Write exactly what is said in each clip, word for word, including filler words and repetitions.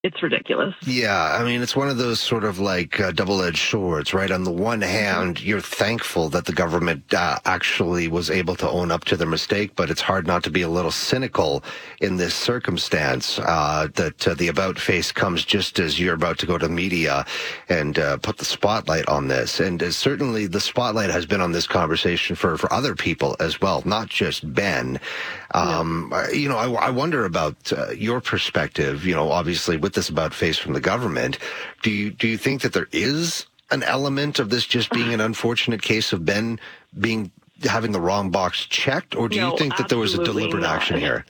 it's ridiculous. Yeah, I mean, it's one of those sort of like uh, double-edged swords, right? On the one hand, you're thankful that the government uh, actually was able to own up to their mistake, but it's hard not to be a little cynical in this circumstance, uh, that uh, the about face comes just as you're about to go to media and uh, put the spotlight on this. And uh, certainly the spotlight has been on this conversation for, for other people as well, not just Ben. Um, no. You know, I, I wonder about uh, your perspective, you know, obviously with this about face from the government. Do you do you think that there is an element of this just being an unfortunate case of Ben being having the wrong box checked, or do no, you think that there was a deliberate not. action here?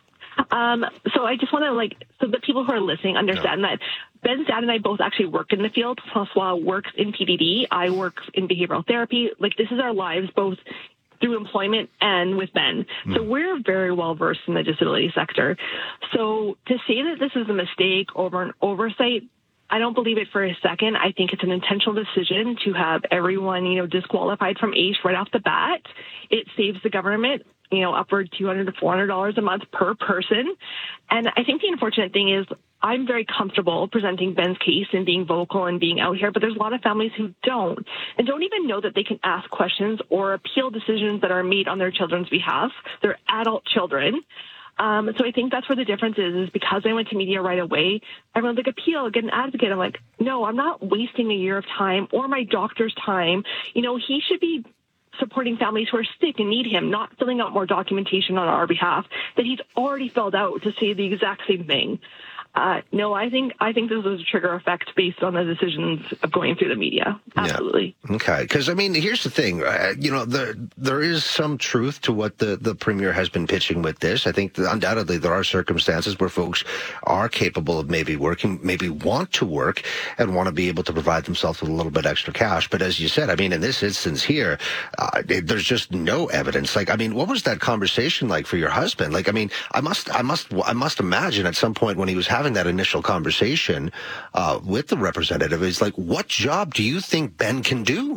Um, so I just want to like so the people who are listening understand no. that Ben's dad and I both actually work in the field. François works in P D D. I work in behavioral therapy. Like this is our lives both through employment and with Ben. So we're very well versed in the disability sector. So to say that this is a mistake or an oversight, I don't believe it for a second. I think it's an intentional decision to have everyone, you know, disqualified from A I S H right off the bat. It saves the government, you know, upward two hundred to four hundred dollars a month per person. And I think the unfortunate thing is I'm very comfortable presenting Ben's case and being vocal and being out here, but there's a lot of families who don't and don't even know that they can ask questions or appeal decisions that are made on their children's behalf. They're adult children. Um, so I think that's where the difference is, is because I went to media right away, everyone's like, appeal, get an advocate. I'm like, no, I'm not wasting a year of time or my doctor's time. You know, he should be supporting families who are sick and need him, not filling out more documentation on our behalf that he's already filled out to say the exact same thing. Uh, no, I think I think this was a trigger effect based on the decisions of going through the media. Absolutely. Yeah. Okay. Because, I mean, here's the thing. Uh, you know, there, there is some truth to what the, the premier has been pitching with this. I think that undoubtedly there are circumstances where folks are capable of maybe working, maybe want to work and want to be able to provide themselves with a little bit extra cash. But as you said, I mean, in this instance here, uh, there's just no evidence. Like, I mean, what was that conversation like for your husband? Like, I mean, I must, I must, I must imagine at some point when he was having that initial conversation uh, with the representative is like, what job do you think Ben can do?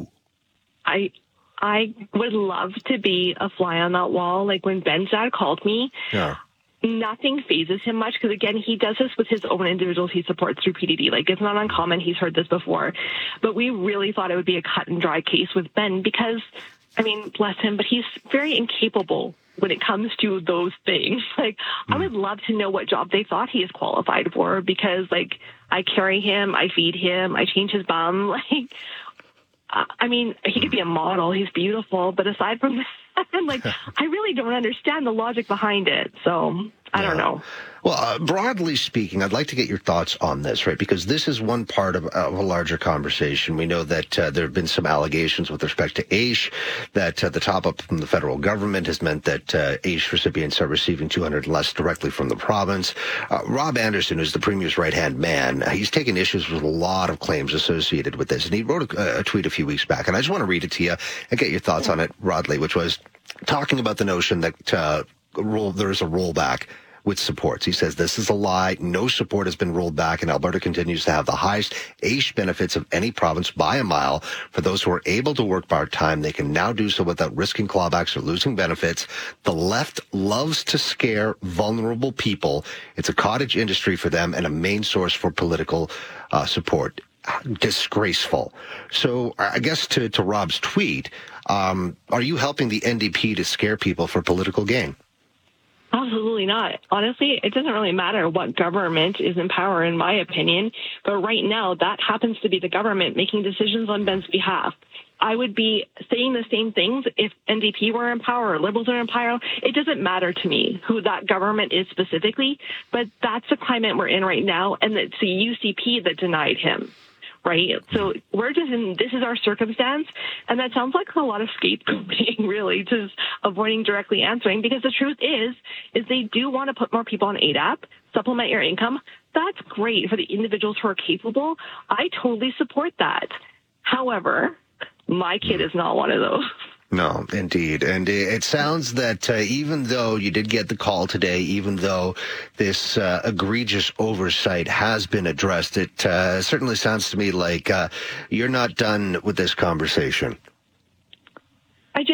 I I would love to be a fly on that wall. Like when Ben's dad called me, yeah. nothing phases him much because, again, he does this with his own individuals he supports through P D D. Like, it's not uncommon. He's heard this before. But we really thought it would be a cut and dry case with Ben because, I mean, bless him, but he's very incapable when it comes to those things. Like, mm. I would love to know what job they thought he is qualified for because, like, I carry him, I feed him, I change his bum. Like, uh, I mean, he could be a model. He's beautiful. But aside from that, like, I really don't understand the logic behind it. So I yeah. don't know. Well, uh, broadly speaking, I'd like to get your thoughts on this, right? Because this is one part of, of a larger conversation. We know that uh, there have been some allegations with respect to A I S H, that uh, the top-up from the federal government has meant that uh, A I S H recipients are receiving two hundred dollars less directly from the province. Uh, Rob Anderson, who's the Premier's right-hand man, uh, he's taken issues with a lot of claims associated with this. And he wrote a, a tweet a few weeks back, and I just want to read it to you and get your thoughts on it broadly, which was talking about the notion that uh, roll, there is a rollback with supports. He says, this is a lie. No support has been rolled back, and Alberta continues to have the highest A I S H benefits of any province by a mile. For those who are able to work part-time, they can now do so without risking clawbacks or losing benefits. The left loves to scare vulnerable people. It's a cottage industry for them and a main source for political uh, support. Disgraceful. So I guess to, to Rob's tweet, um, are you helping the N D P to scare people for political gain? Absolutely not. Honestly, it doesn't really matter what government is in power, in my opinion. But right now, that happens to be the government making decisions on Ben's behalf. I would be saying the same things if N D P were in power or Liberals are in power. It doesn't matter to me who that government is specifically, but that's the climate we're in right now, and it's the U C P that denied him. Right. So we're just in, this is our circumstance. And that sounds like a lot of scapegoating, really, just avoiding directly answering, because the truth is, is they do want to put more people on A D A P, supplement your income. That's great for the individuals who are capable. I totally support that. However, my kid is not one of those. No, indeed. And it sounds that uh, even though you did get the call today, even though this uh, egregious oversight has been addressed, it uh, certainly sounds to me like uh, you're not done with this conversation. I just think it's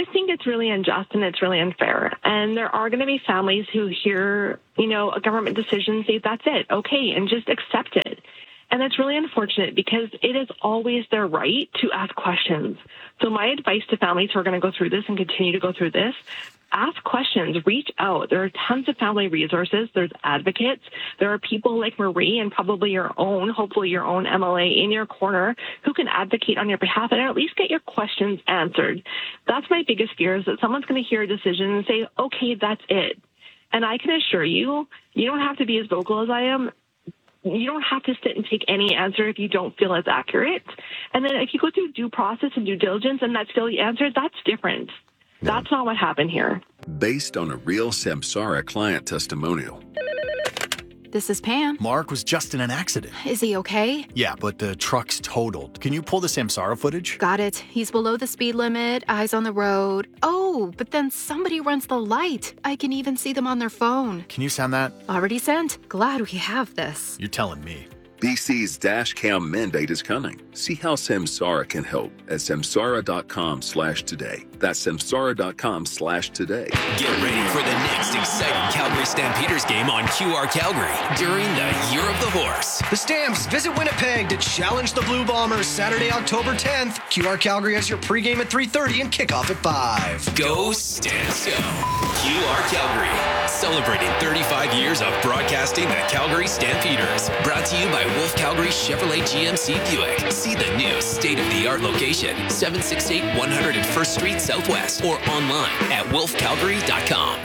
it's really unjust and it's really unfair. And there are going to be families who hear, you know, a government decision, say, that's it, okay, and just accept it. And it's really unfortunate because it is always their right to ask questions. So my advice to families who are going to go through this and continue to go through this, ask questions, reach out. There are tons of family resources. There's advocates. There are people like Marie and probably your own, hopefully your own M L A in your corner who can advocate on your behalf and at least get your questions answered. That's my biggest fear, is that someone's going to hear a decision and say, okay, that's it. And I can assure you, you don't have to be as vocal as I am. You don't have to sit and take any answer if you don't feel it's accurate. And then if you go through due process and due diligence and that's still the answer, that's different. That's not what happened here. Based on a real Samsara client testimonial. This is Pam. Mark was just in an accident. Is he okay? Yeah, but the truck's totaled. Can you pull the Samsara footage? Got it. He's below the speed limit, eyes on the road. Oh, but then somebody runs the light. I can even see them on their phone. Can you send that? Already sent. Glad we have this. You're telling me. B C's dash cam mandate is coming. See how Samsara can help at samsara.com slash today. That's samsara.com slash today. Get ready for the next exciting Calgary Stampeders game on Q R Calgary during the Year of the Horse. The Stamps visit Winnipeg to challenge the Blue Bombers Saturday, October tenth. Q R Calgary has your pregame at three thirty and kickoff at five. Go Stamps Go! Q R Calgary, celebrating thirty-five years of broadcasting the Calgary Stampeders. Brought to you by Wolf Calgary Chevrolet G M C Buick. See the new state-of-the-art location, seven sixty-eight one hundred first Street Southwest, or online at wolf calgary dot com.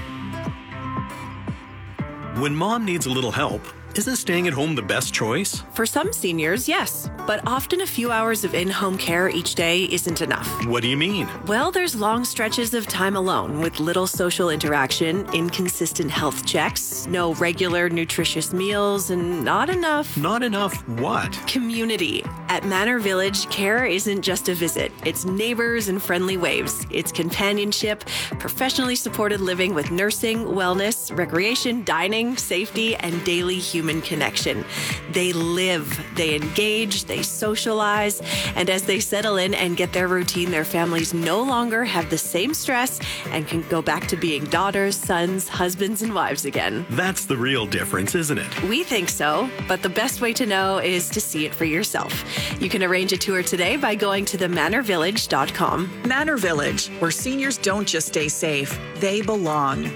When mom needs a little help, isn't staying at home the best choice? For some seniors, yes. But often a few hours of in-home care each day isn't enough. What do you mean? Well, there's long stretches of time alone with little social interaction, inconsistent health checks, no regular nutritious meals, and not enough... Not enough what? Community. At Manor Village, care isn't just a visit. It's neighbors and friendly waves. It's companionship, professionally supported living with nursing, wellness, recreation, dining, safety, and daily human connection. They live, they engage, they socialize, and as they settle in and get their routine, their families no longer have the same stress and can go back to being daughters, sons, husbands, and wives again. That's the real difference, isn't it? We think so, but the best way to know is to see it for yourself. You can arrange a tour today by going to the manor village dot com. Manor Village, where seniors don't just stay safe, they belong.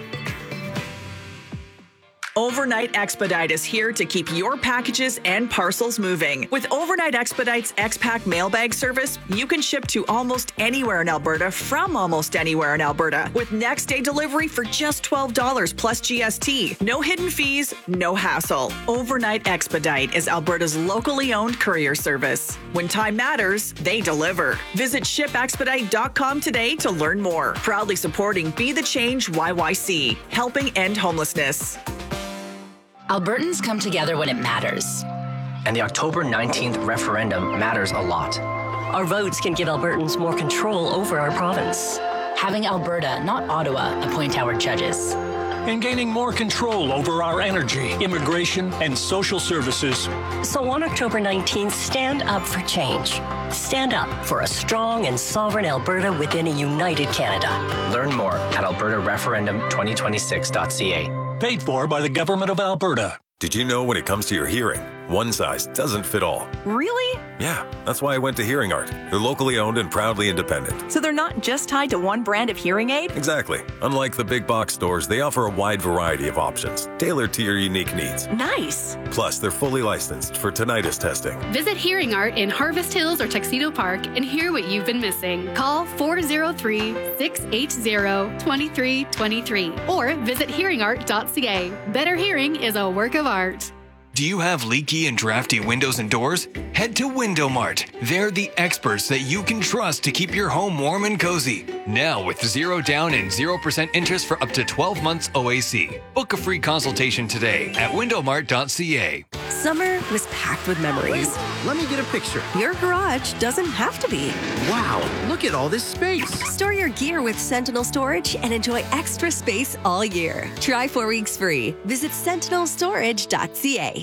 Overnight Expedite is here to keep your packages and parcels moving. With Overnight Expedite's X-Pack mailbag service, you can ship to almost anywhere in Alberta from almost anywhere in Alberta with next day delivery for just twelve dollars plus G S T. No hidden fees, no hassle. Overnight Expedite is Alberta's locally owned courier service. When time matters, they deliver. Visit ship expedite dot com today to learn more. Proudly supporting Be the Change Y Y C, helping end homelessness. Albertans come together when it matters. And the October nineteenth referendum matters a lot. Our votes can give Albertans more control over our province. Having Alberta, not Ottawa, appoint our judges. And gaining more control over our energy, immigration, and social services. So on October nineteenth, stand up for change. Stand up for a strong and sovereign Alberta within a united Canada. Learn more at alberta referendum twenty twenty-six dot c a. Paid for by the Government of Alberta. Did you know when it comes to your hearing, one size doesn't fit all? Really? Yeah, that's why I went to Hearing Art. They're locally owned and proudly independent. So they're not just tied to one brand of hearing aid? Exactly. Unlike the big box stores, they offer a wide variety of options, tailored to your unique needs. Nice. Plus, they're fully licensed for tinnitus testing. Visit Hearing Art in Harvest Hills or Tuxedo Park and hear what you've been missing. Call four oh three, six eight zero, two three two three or visit hearing art dot c a. Better hearing is a work of art. Do you have leaky and drafty windows and doors? Head to Window Mart. They're the experts that you can trust to keep your home warm and cozy. Now with zero down and zero percent interest for up to twelve months O A C. Book a free consultation today at window mart dot c a. Summer was packed with memories. Wait, let me get a picture. Your garage doesn't have to be. Wow, look at all this space. Store your gear with Sentinel Storage and enjoy extra space all year. Try four weeks free. Visit sentinel storage dot c a.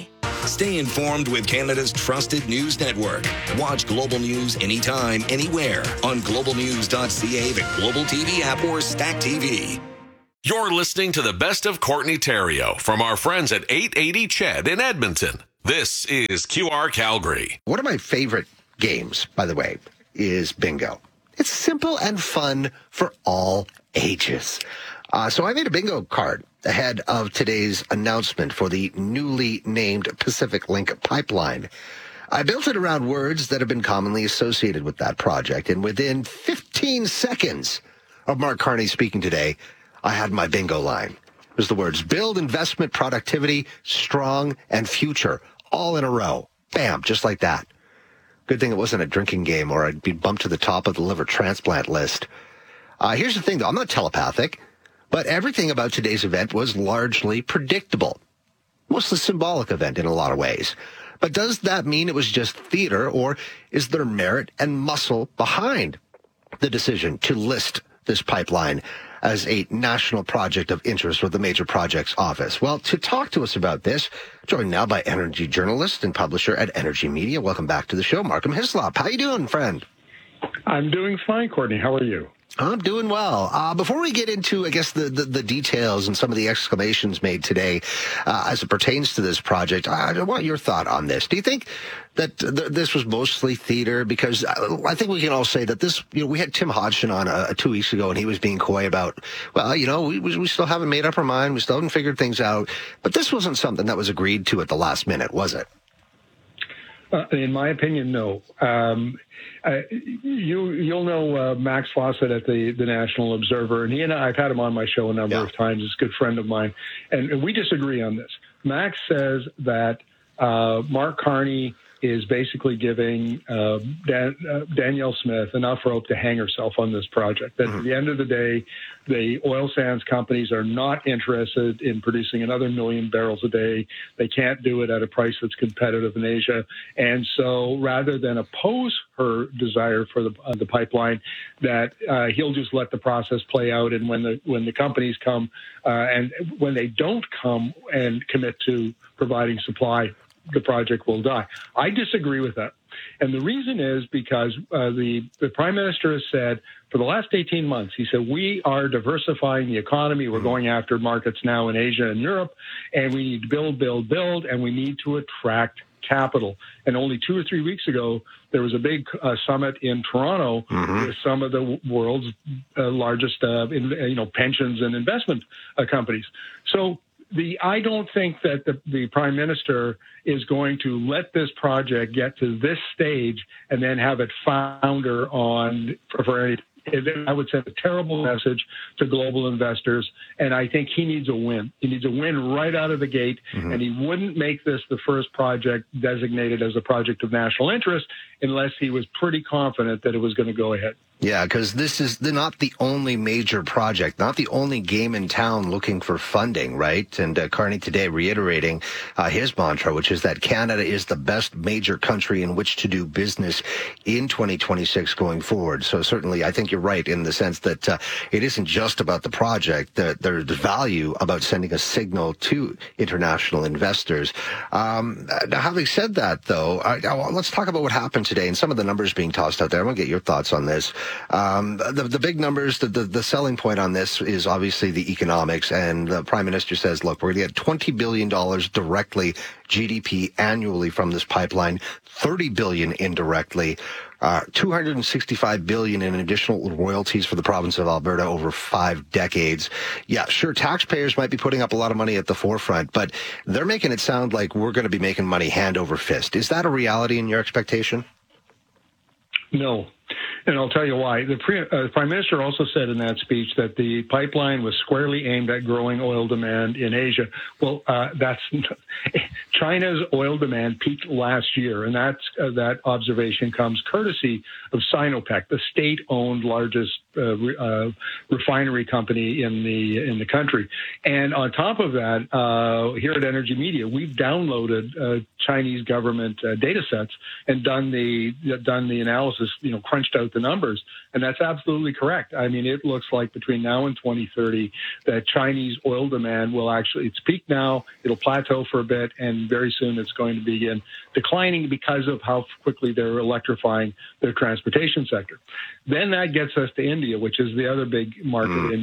Stay informed with Canada's trusted news network. Watch Global News anytime, anywhere on global news dot c a, the Global T V app, or Stack T V. You're listening to the best of Courtney Theriault from our friends at eight eighty C H E D in Edmonton. This is Q R Calgary. One of my favorite games, by the way, is bingo. It's simple and fun for all ages. Uh, so I made a bingo card ahead of today's announcement for the newly named Pacific Link Pipeline. I built it around words that have been commonly associated with that project, and within fifteen seconds of Mark Carney speaking today, I had my bingo line. It was the words build, investment, productivity, strong, and future, all in a row. Bam, just like that. Good thing it wasn't a drinking game or I'd be bumped to the top of the liver transplant list. Uh, here's the thing, though. I'm not telepathic, but everything about today's event was largely predictable. Mostly symbolic event in a lot of ways. But does that mean it was just theater, or is there merit and muscle behind the decision to list this pipeline as a national project of interest with the Major Projects Office? Well, to talk to us about this, joined now by energy journalist and publisher at Energy Media. Welcome back to the show, Markham Hislop. How you doing, friend? I'm doing fine, Courtney. How are you? I'm doing well. Uh, before we get into, I guess, the, the, the details and some of the exclamations made today uh, as it pertains to this project, I, I want your thought on this. Do you think that th- this was mostly theater? Because I think we can all say that this, you know, we had Tim Hodgson on uh, two weeks ago, and he was being coy about, well, you know, we, we still haven't made up our mind. We still haven't figured things out. But this wasn't something that was agreed to at the last minute, was it? Uh, in my opinion, no. Um, uh, you, you'll know uh, Max Fawcett at the, the National Observer, and he and I, I've had him on my show a number yeah. of times. He's a good friend of mine, and, and we disagree on this. Max says that uh, Mark Carney is basically giving uh, Dan, uh, Danielle Smith enough rope to hang herself on this project. That mm-hmm. at the end of the day, the oil sands companies are not interested in producing another million barrels a day. They can't do it at a price that's competitive in Asia. And so rather than oppose her desire for the, uh, the pipeline, that uh, he'll just let the process play out. And when the when the companies come uh, and when they don't come and commit to providing supply, the project will die. I disagree with that. And the reason is because uh, the, the Prime Minister has said for the last eighteen months, he said, we are diversifying the economy. We're going after markets now in Asia and Europe, and we need to build, build, build, and we need to attract capital. And only two or three weeks ago, there was a big uh, summit in Toronto mm-hmm. with some of the world's uh, largest uh, in, you know, pensions and investment uh, companies. So The I don't think that the, the Prime Minister is going to let this project get to this stage and then have it founder on for, for any. I would send a terrible message to global investors, and I think he needs a win. He needs a win right out of the gate, mm-hmm. and he wouldn't make this the first project designated as a project of national interest unless he was pretty confident that it was going to go ahead. Yeah, because this is the, not the only major project, not the only game in town looking for funding, right? And uh, Carney today reiterating uh, his mantra, which is that Canada is the best major country in which to do business in twenty twenty-six going forward. So certainly, I think you're right in the sense that uh, it isn't just about the project. That there's value about sending a signal to international investors. Um, now, having said that, though, I, I, let's talk about what happened today and some of the numbers being tossed out there. I want to get your thoughts on this. Um, the, the big numbers, the, the, the selling point on this is obviously the economics. And the Prime Minister says, look, we're going to get twenty billion dollars directly G D P annually from this pipeline, thirty billion dollars indirectly, uh, two hundred sixty-five billion dollars in additional royalties for the province of Alberta over five decades. Yeah, sure, taxpayers might be putting up a lot of money at the forefront, but they're making it sound like we're going to be making money hand over fist. Is that a reality in your expectation? No. And I'll tell you why. The pre, uh, Prime Minister also said in that speech that the pipeline was squarely aimed at growing oil demand in Asia. Well, uh, that's China's oil demand peaked last year, and that's, uh, that observation comes courtesy of Sinopec, the state-owned largest uh, re, uh, refinery company in the in the country. And on top of that, uh, here at Energy Media, we've downloaded uh, Chinese government uh, data sets and done the done the analysis, you know, crunched out the numbers. And that's absolutely correct. I mean, it looks like between now and twenty thirty that Chinese oil demand will actually, it's peaked now, it'll plateau for a bit, and very soon it's going to begin declining because of how quickly they're electrifying their transportation sector. Then that gets us to India, which is the other big market mm. in